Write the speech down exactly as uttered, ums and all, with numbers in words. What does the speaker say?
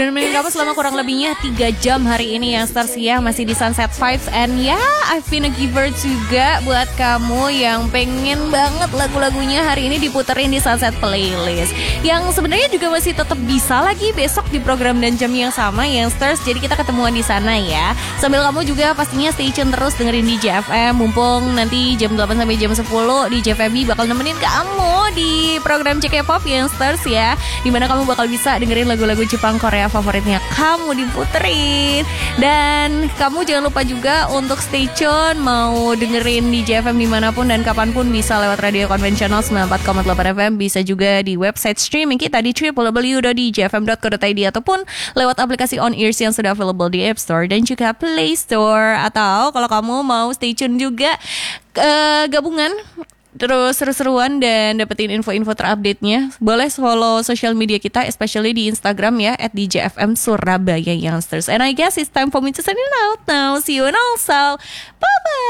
Dan menemani kamu selama kurang lebihnya tiga jam hari ini yang stars ya, masih di Sunset Vibes. And ya, yeah, I've been a giver juga buat kamu yang pengen banget lagu-lagunya hari ini diputerin di Sunset Playlist, yang sebenarnya juga masih tetap bisa lagi besok di program dan jam yang sama yang stars. Jadi kita ketemuan di sana ya. Sambil kamu juga pastinya stay tune terus dengerin di J F M. Mumpung nanti jam delapan sampai jam sepuluh di J F M bakal nemenin kamu di program C K-pop yang stars ya, dimana kamu bakal bisa dengerin lagu-lagu Jepang, Korea favoritnya kamu diputerin. Dan kamu jangan lupa juga untuk stay tune, mau dengerin di J F M dimanapun dan kapanpun bisa lewat radio konvensional sembilan puluh empat koma delapan F M, bisa juga di website streaming kita di w w w dot d j f m dot co dot i d ataupun lewat aplikasi On Ears yang sudah available di App Store dan juga Play Store. Atau kalau kamu mau stay tune juga uh, gabungan terus seru-seruan dan dapetin info-info terupdate-nya, boleh follow social media kita, especially di Instagram ya, at d j f m surabaya youngsters. And I guess it's time for me to sign it out now. See you and also bye.